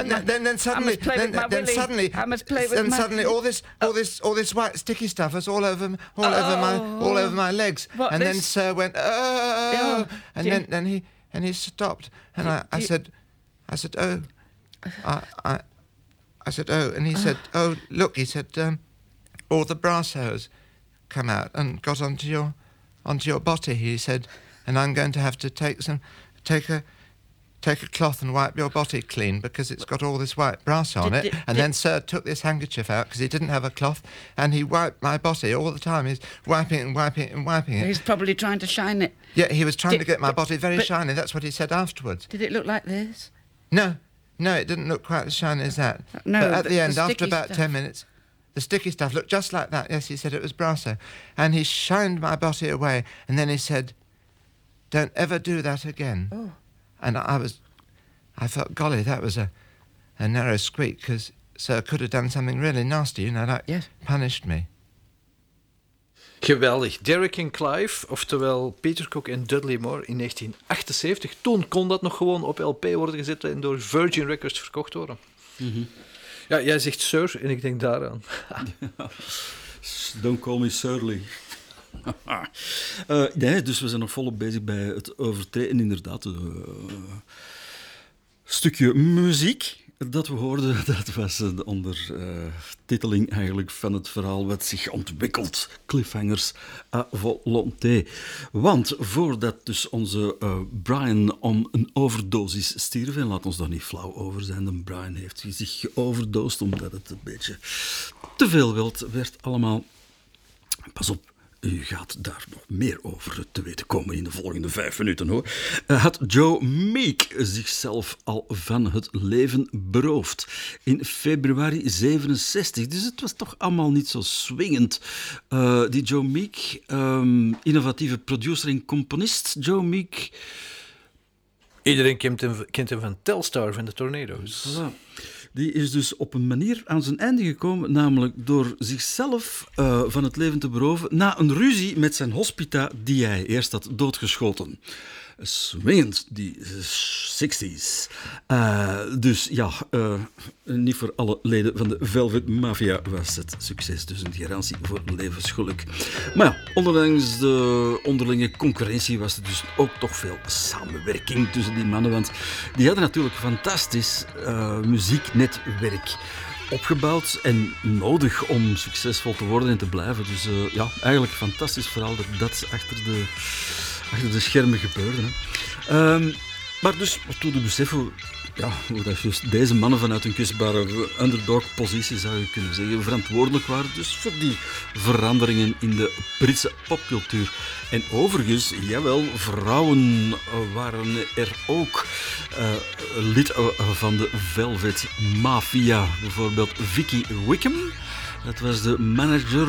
then suddenly, all this white sticky stuff was all over my legs. What, and this? then Sir went, oh, and then he stopped, and I said, oh, I said, oh, and he said, oh, look, he said, all the brass hose come out and got onto your body, he said, and I'm going to have to take a cloth and wipe your body clean because it's got all this white brass on it. And then Sir took this handkerchief out because he didn't have a cloth, and he wiped my body all the time. He's wiping it and wiping it and wiping it. He's probably trying to shine it. Yeah, he was trying to get my body very shiny. That's what he said afterwards. Did it look like this? No, it didn't look quite as shiny as that. No, but at the end, after about stuff. 10 minutes, the sticky stuff looked just like that. Yes, he said it was brasso. And he shined my body away, and then he said, don't ever do that again. Oh. And I thought, golly, that was a narrow squeak, because Sir could have done something really nasty, like punished me. Geweldig. Derek en Clive, oftewel Peter Cook en Dudley Moore in 1978. Toen kon dat nog gewoon op LP worden gezet en door Virgin Records verkocht worden. Mm-hmm. Ja, jij zegt Sir en ik denk daaraan. Don't call me Surly. Nee, dus we zijn nog volop bezig bij het overtreden. Inderdaad, stukje muziek dat we hoorden, dat was de ondertiteling eigenlijk van het verhaal wat zich ontwikkelt. Cliffhangers à volonté. Want voordat dus onze Brian om een overdosis stierf, en laat ons daar niet flauw over zijn, de Brian heeft zich geoverdosed omdat het een beetje te veel werd allemaal. Pas op. U gaat daar nog meer over te weten komen in de volgende 5 minuten, hoor. Had Joe Meek zichzelf al van het leven beroofd in februari 67. Dus het was toch allemaal niet zo swingend. Die Joe Meek, innovatieve producer en componist. Joe Meek... Iedereen kent hem van Telstar, van de Tornado's. Voilà. Die is dus op een manier aan zijn einde gekomen, namelijk door zichzelf van het leven te beroven na een ruzie met zijn hospita die hij eerst had doodgeschoten. Swingend, die 60s. Dus ja, niet voor alle leden van de Velvet Mafia was het succes. Dus een garantie voor levensgeluk. Maar ja, ondanks de onderlinge concurrentie was er dus ook toch veel samenwerking tussen die mannen. Want die hadden natuurlijk fantastisch muzieknetwerk opgebouwd en nodig om succesvol te worden en te blijven. Dus ja, eigenlijk een fantastisch verhaal dat achter de schermen gebeurde. Maar dus, toen we beseffen hoe dat juist deze mannen vanuit een kwetsbare underdog-positie, zou je kunnen zeggen, verantwoordelijk waren dus voor die veranderingen in de Britse popcultuur. En overigens, jawel, vrouwen waren er ook lid van de Velvet Mafia. Bijvoorbeeld Vicky Wickham, dat was de manager...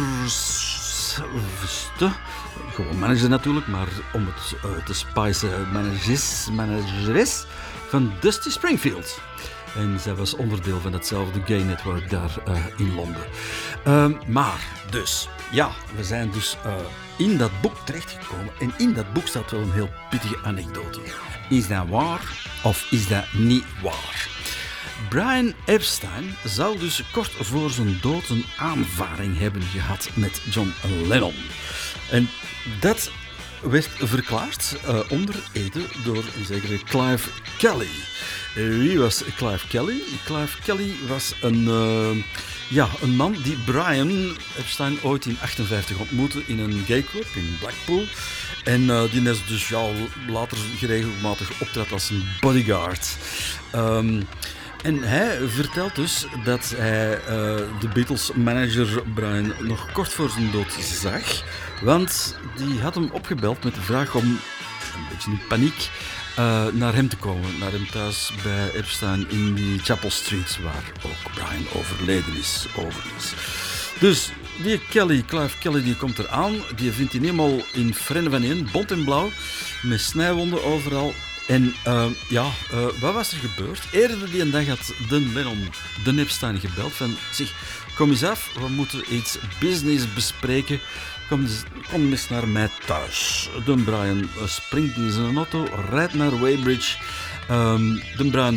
Gewoon manager natuurlijk, maar om het te spicen, manageres van Dusty Springfield. En zij was onderdeel van hetzelfde gay network daar in Londen. Maar dus, ja, we zijn dus in dat boek terechtgekomen. En in dat boek staat wel een heel pittige anekdote. Is dat waar of is dat niet waar? Brian Epstein zou dus kort voor zijn dood een aanvaring hebben gehad met John Lennon. En dat werd verklaard onder ede door een zekere Clive Kelly. Wie was Clive Kelly? Clive Kelly was een man die Brian Epstein ooit in 1958 ontmoette in een gayclub in Blackpool. En die is dus later regelmatig optrad als een bodyguard. En hij vertelt dus dat hij de Beatles-manager Brian nog kort voor zijn dood zag. Want die had hem opgebeld met de vraag om, een beetje in paniek, naar hem te komen. Naar hem thuis bij Epstein in die Chapel Street, waar ook Brian overleden is, overigens. Dus die Clive Kelly, die komt eraan. Die vindt hij helemaal in frennen van één, bont en blauw, met snijwonden overal. En wat was er gebeurd? Eerder die dag had Lennon de Epstein gebeld van, zeg, kom eens af, we moeten iets business bespreken. Kom eens naar mij thuis. De Brian springt in zijn auto, rijdt naar Weybridge. De Brian